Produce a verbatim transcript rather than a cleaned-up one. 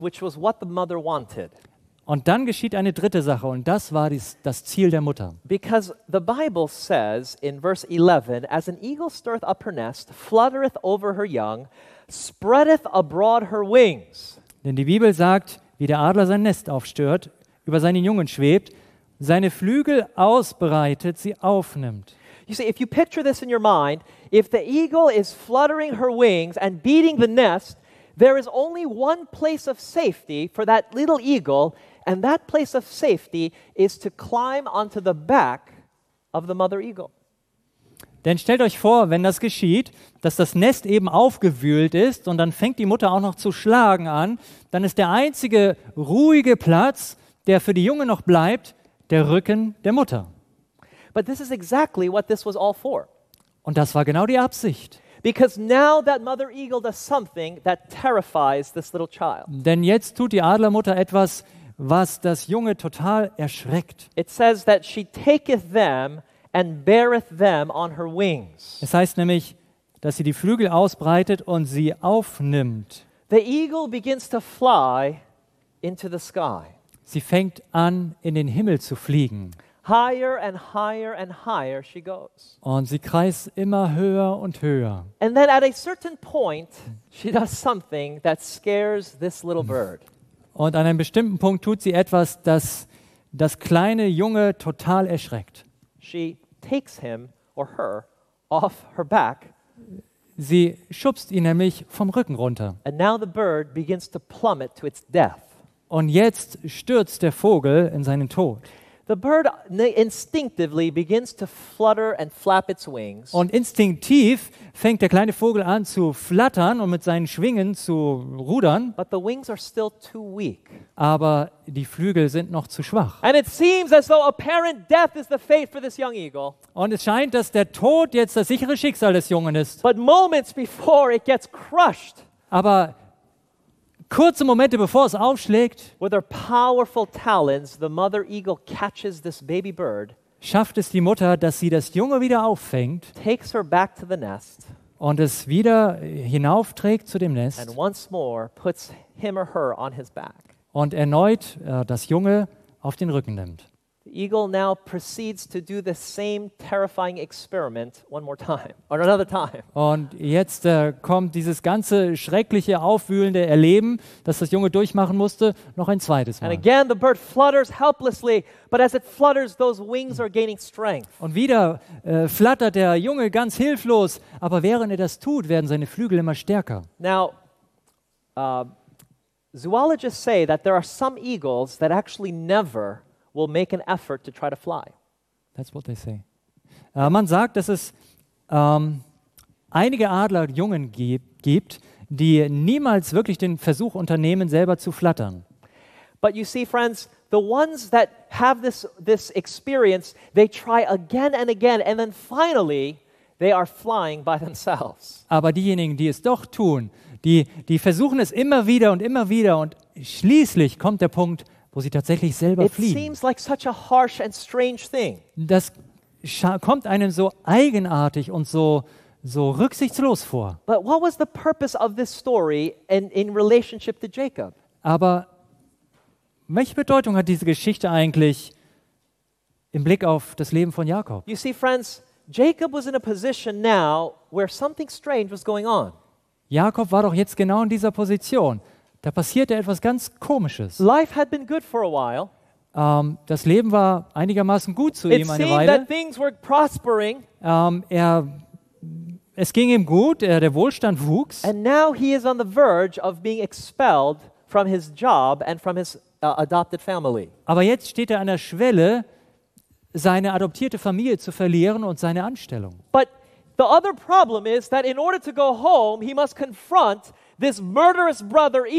which was what the mother wanted. Und dann geschieht eine dritte Sache und das war dies, das Ziel der Mutter. Because the Bible says in verse eleven, as an eagle stirreth up her nest, fluttereth over her young, spreadeth abroad her wings. Denn die Bibel sagt, wie der Adler sein Nest aufstört, über seine Jungen schwebt, seine Flügel ausbreitet, sie aufnimmt. You see, if you picture this in your mind, if the eagle is fluttering her wings and beating the nest, there is only one place of safety for that little eagle, and that place of safety is to climb onto the back of the mother eagle. Denn stellt euch vor, wenn das geschieht, dass das Nest eben aufgewühlt ist und dann fängt die Mutter auch noch zu schlagen an, dann ist der einzige ruhige Platz, der für die Junge noch bleibt, der Rücken der Mutter. But this is exactly what this was all for. Und das war genau die Absicht. Because now that mother eagle does something that terrifies this little child. Denn jetzt tut die Adlermutter etwas, was das Junge total erschreckt. It says that she taketh them and beareth them on her wings. Es heißt nämlich, dass sie die Flügel ausbreitet und sie aufnimmt. The eagle begins to fly into the sky. Sie fängt an, in den Himmel zu fliegen. Higher and higher and higher she goes. Und sie kreist immer höher und höher. And then at a certain point, she does something that scares this little bird. Und an einem bestimmten Punkt tut sie etwas, das das kleine Junge total erschreckt. She takes him or her off her back. Sie schubst ihn nämlich vom Rücken runter. And now the bird begins to plummet to its death. Und jetzt stürzt der Vogel in seinen Tod. The bird instinctively begins to flutter and flap its wings. Und instinktiv fängt der kleine Vogel an zu flattern und mit seinen Schwingen zu rudern. But the wings are still too weak. Aber die Flügel sind noch zu schwach. And it seems as though apparent death is the fate for this young eagle. Und es scheint, dass der Tod jetzt das sichere Schicksal des Jungen ist. But moments before it gets crushed, Aber kurze Momente bevor es aufschlägt, with her powerful talons, the mother eagle catches this baby bird, schafft es die Mutter, dass sie das Junge wieder auffängt takes her back to the nest, und es wieder hinaufträgt zu dem Nest and once more puts him or her on his back. und erneut äh, das Junge auf den Rücken nimmt. The eagle now proceeds to do the same terrifying experiment one more time, or another time. Und jetzt äh, kommt dieses ganze schreckliche, aufwühlende Erleben, das das Junge durchmachen musste, noch ein zweites And Mal. again, the bird flutters helplessly, but as it flutters, those wings are gaining strength. Und wieder äh, flattert der Junge ganz hilflos, aber während er das tut, werden seine Flügel immer stärker. Now, uh, zoologists say that there are some eagles that actually never will make an effort to try to fly. That's what they say. Äh, man sagt, dass es ähm, einige Adlerjungen gibt, gibt, die niemals wirklich den Versuch unternehmen, selber zu flattern. But you see, friends, the ones that have this, this experience, they try again and again, and then finally, they are flying by themselves. Aber diejenigen, die es doch tun, die, die versuchen es immer wieder und immer wieder und schließlich kommt der Punkt, wo sie tatsächlich selber It fliegen. seems like such a harsh and strange thing. Das scha- kommt einem so eigenartig und so, so rücksichtslos vor. But what was the purpose of this story in, in relationship to Jacob? Aber welche Bedeutung hat diese Geschichte eigentlich im Blick auf das Leben von Jakob? You see, friends, Jacob was in a position now where something strange was going on. Jakob war doch jetzt genau in dieser Position. Da passierte etwas ganz Komisches. Life had been good for a while. Ähm, das Leben war einigermaßen gut zu It ihm eine seemed Weile. that things were prospering, Ähm, er, es ging ihm gut, er, der Wohlstand wuchs. and now he is on the verge of being expelled from his job and from his uh, adopted family. Aber jetzt steht er an der Schwelle, seine adoptierte Familie zu verlieren und seine Anstellung. But the other problem is that in order to go home, he must confront this murderous brother